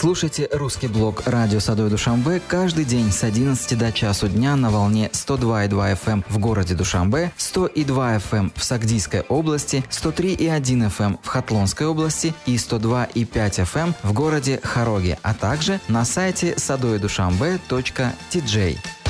Слушайте русский блог «Радио Садовое Душанбе» каждый день с 11 до часу дня на волне 102,2 FM в городе Душанбе, 100,2 FM в Сагдийской области, 103,1 FM в Хатлонской области и 102,5 FM в городе Хароге, а также на сайте sadovedushanbe.tj.